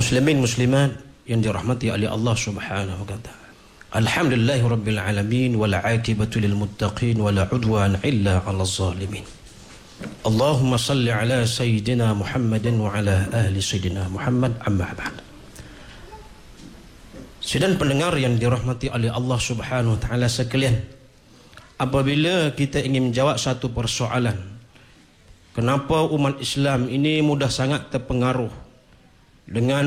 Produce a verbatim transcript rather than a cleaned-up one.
Muslimin muslimat yang dirahmati oleh Allah Subhanahu wa taala. Alhamdulillahirabbil alamin wal aqibatu lil muttaqin wala udwana illa 'alal zalimin. Allahumma salli ala sayyidina Muhammadin wa ala ahli sayyidina Muhammad, amma ba'd. Sidang pendengar yang dirahmati oleh Allah Subhanahu wa taala sekalian, apabila kita ingin menjawab satu persoalan, kenapa umat Islam ini mudah sangat terpengaruh dengan